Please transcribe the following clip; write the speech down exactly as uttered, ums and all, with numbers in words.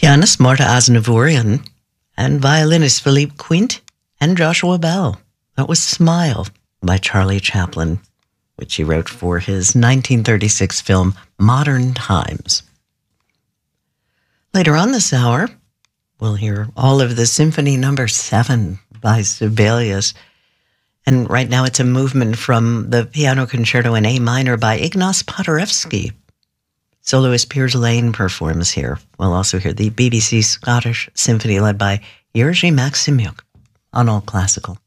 Pianist Marta Aznavourian and violinist Philippe Quint and Joshua Bell. That was Smile by Charlie Chaplin, which he wrote for his nineteen thirty-six film Modern Times. Later on this hour, we'll hear all of the Symphony Number Seven by Sibelius. And right now it's a movement from the Piano Concerto in A minor by Ignace Paderewski. Soloist Piers Lane performs here. We'll also hear the B B C Scottish Symphony led by Jerzy Maksymuk on All Classical.